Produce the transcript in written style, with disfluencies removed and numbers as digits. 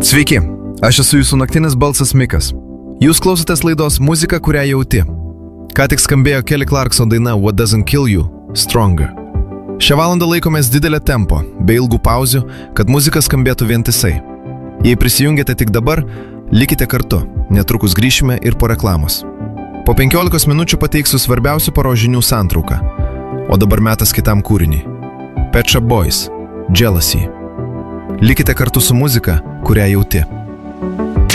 Sveiki, aš esu jūsų naktinis balsas Mikas. Jūs klausotės laidos Muzika, kurią jauti. Ką tik skambėjo Kelly Clarkson daina What Doesn't Kill You, Stronger. Šią valandą laikomės didelio tempo, be ilgų pauzių, kad muzika skambėtų vientisai. Jei prisijungėte tik dabar, likite kartu, netrukus grįšime ir po reklamos. Po 15 minučių pateiksiu svarbiausių paros žinių santrauką. O dabar metas kitam kūriniui. Pet Shop Boys, Jealousy. Likite kartu su muzika, kurią jauti.